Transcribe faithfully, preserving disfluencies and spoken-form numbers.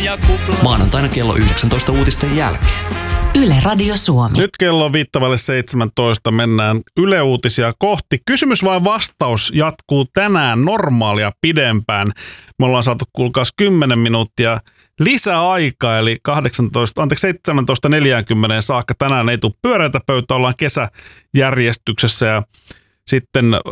Maanantaina kello yhdeksäntoista uutisten jälkeen. Yle Radio Suomi. Nyt kello on viittavalle seitsemäntoista, mennään Yle Uutisia kohti. Kysymys vai vastaus jatkuu tänään normaalia pidempään. Me ollaan saatu kuulkaas kymmenen minuuttia lisäaikaa, eli kahdeksantoista, anteeksi, seitsemäntoista neljäkymmentä saakka. Tänään ei tule pyöreitä pöytä, ollaan kesäjärjestyksessä ja sitten